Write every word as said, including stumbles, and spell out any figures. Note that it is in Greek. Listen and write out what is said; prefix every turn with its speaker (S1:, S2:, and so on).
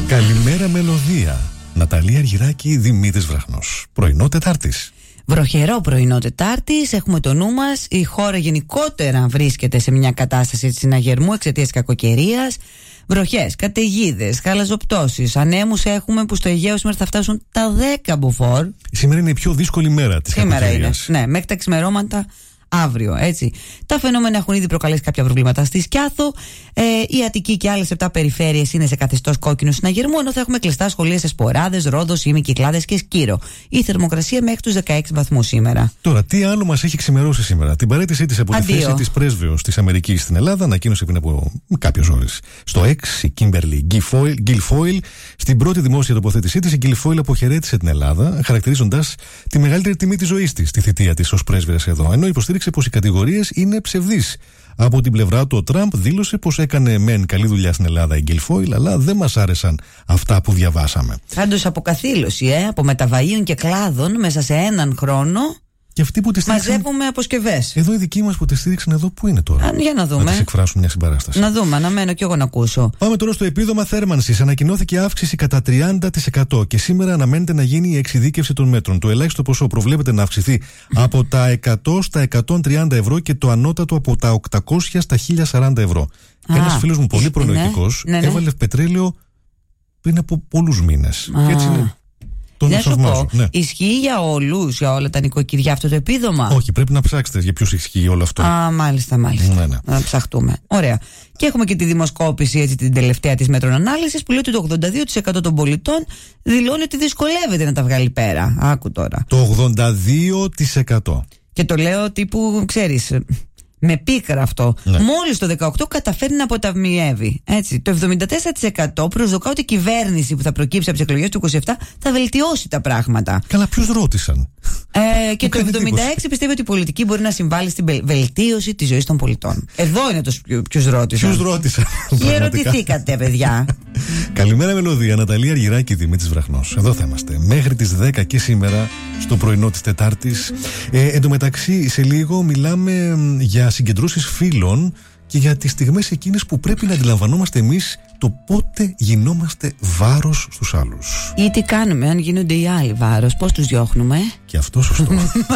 S1: Καλημέρα μελωδία. Ναταλία Αργυράκη, Δημήτρης Βραχνός. Πρωινό Τετάρτης.
S2: Βροχερό πρωινό Τετάρτης, έχουμε το νου μας. Η χώρα γενικότερα βρίσκεται σε μια κατάσταση συναγερμού εξαιτίας κακοκαιρίας. Βροχές, καταιγίδες, χαλαζοπτώσεις, ανέμους έχουμε που στο Αιγαίο σήμερα θα φτάσουν τα δέκα μποφόρ.
S1: Σήμερα είναι η πιο δύσκολη μέρα της κακοκαιρίας.
S2: Σήμερα είναι, ναι, μέχρι τα ξημερώματα αύριο, έτσι. Τα φαινόμενα έχουν ήδη προκαλέσει κάποια προβλήματα στη Σκιάθο. Ε, η Αττική και άλλες επτά περιφέρειες είναι σε καθεστώς κόκκινο συναγερμού, ενώ θα έχουμε κλειστά σχολεία σε Σποράδες, Ρόδος, Ήμι, Κυκλάδες και Σκύρο. Η θερμοκρασία μέχρι τους δεκαέξι βαθμούς σήμερα.
S1: Τώρα, τι άλλο μας έχει ξημερώσει σήμερα? Την παραίτησή της από
S2: Αντίο.
S1: τη θέση της πρέσβεως της Αμερικής στην Ελλάδα, ανακοίνωσε πριν από κάποιες ώρες. Στο X, η Κίμπερλι Γκίλφόιλ, στην πρώτη δημόσια τοποθέτησή της, η Γκίλφόιλ αποχαιρέτησε την Ελλάδα, χαρακτηρίζοντας τη μεγαλύτερη τιμή της ζωής της, τη θητεία της ως πρέσβυρας εδώ. Ενώ υποστήριξε πως οι κατηγορίες είναι ψευδείς. Από την πλευρά του, ο Τραμπ δήλωσε πως έκανε μεν καλή δουλειά στην Ελλάδα η Γκίλφόιλ, αλλά δεν μας άρεσαν αυτά που διαβάσαμε.
S2: Πάντως αποκαθήλωση, ε, από μεταβαΐων και κλάδων μέσα σε έναν χρόνο.
S1: Και αυτοί που τη στήριξαν.
S2: Μαζεύουμε αποσκευές.
S1: Εδώ οι δικοί μας που τη στήριξαν εδώ, πού είναι τώρα?
S2: Α, για να δούμε.
S1: Να τις εκφράσουν μια συμπαράσταση.
S2: Να δούμε, αναμένω κι εγώ να ακούσω.
S1: Πάμε τώρα στο επίδομα θέρμανσης. Ανακοινώθηκε αύξηση κατά τριάντα τοις εκατό και σήμερα αναμένεται να γίνει η εξειδίκευση των μέτρων. Το ελάχιστο ποσό προβλέπεται να αυξηθεί από τα εκατό στα εκατόν τριάντα ευρώ και το ανώτατο από τα οκτακόσια στα χίλια σαράντα ευρώ. Ένας φίλος μου, πολύ προνοητικός,
S2: ναι, ναι, ναι.
S1: έβαλε πετρέλαιο πριν από πολλούς μήνες. Και έτσι είναι.
S2: Να σου πω,
S1: ναι.
S2: Ισχύει για όλους, για όλα τα νοικοκυριά αυτό το επίδομα?
S1: Όχι, πρέπει να ψάξετε για ποιους ισχύει όλο αυτό.
S2: Α, μάλιστα, μάλιστα.
S1: Ναι, ναι.
S2: Να ψαχτούμε. Ωραία. Και έχουμε και τη δημοσκόπηση, έτσι, την τελευταία της μέτρων ανάλυσης, που λέει ότι το ογδόντα δύο τοις εκατό των πολιτών δηλώνει ότι δυσκολεύεται να τα βγάλει πέρα. Άκου τώρα.
S1: Το ογδόντα δύο τοις εκατό.
S2: Και το λέω τύπου, ξέρεις, με πίκρα αυτό.
S1: Ναι.
S2: Μόλις το δεκαοκτώ καταφέρνει να αποταμιεύει. Έτσι. Το εβδομήντα τέσσερα τοις εκατό προσδοκά ότι η κυβέρνηση που θα προκύψει από τις εκλογές του είκοσι επτά θα βελτιώσει τα πράγματα.
S1: Καλά, ποιους ρώτησαν?
S2: Ε, και το εβδομήντα έξι τοις εκατό πιστεύει ότι η πολιτική μπορεί να συμβάλλει στην βελτίωση της ζωής των πολιτών. Εδώ είναι το ποιους ρώτησαν.
S1: Ποιους ρώτησαν?
S2: Ποιοι ερωτηθήκατε, παιδιά?
S1: Καλημέρα μελωδία, Ναταλία Αργυράκη, Δημήτρης Βραχνός. Εδώ θα είμαστε μέχρι τις δέκα και σήμερα στο πρωινό της Τετάρτης. Ε, εν τω μεταξύ, σε λίγο μιλάμε για συγκεντρώσεις φίλων και για τις στιγμές εκείνες που πρέπει να αντιλαμβανόμαστε εμείς το πότε γινόμαστε βάρος στους άλλους.
S2: Ή τι κάνουμε αν γίνονται οι άλλοι βάρος, πώς τους διώχνουμε?
S1: Και αυτό σωστό.